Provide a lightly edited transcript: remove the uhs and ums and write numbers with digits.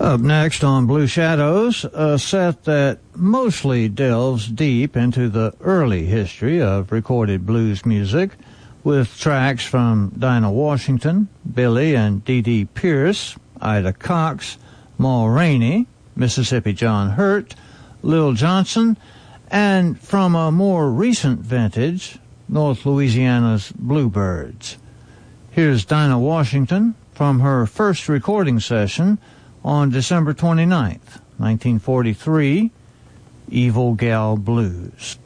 Up next on Blue Shadows, a set that mostly delves deep into the early history of recorded blues music, with tracks from Dinah Washington, Billy and Dee Dee Pierce, Ida Cox, Ma Rainey, Mississippi John Hurt, Lil Johnson, and from a more recent vintage, North Louisiana's Bluebirds. Here's Dinah Washington from her first recording session on December 29th, 1943, Evil Gal Blues.